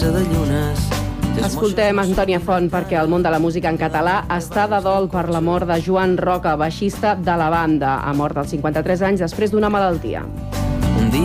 de llunes. Escoltem Antònia Font perquè el món de la música en català està de dol per la mort de Joan Roca, baixista de la banda. Ha mort als 53 anys després d'una malaltia.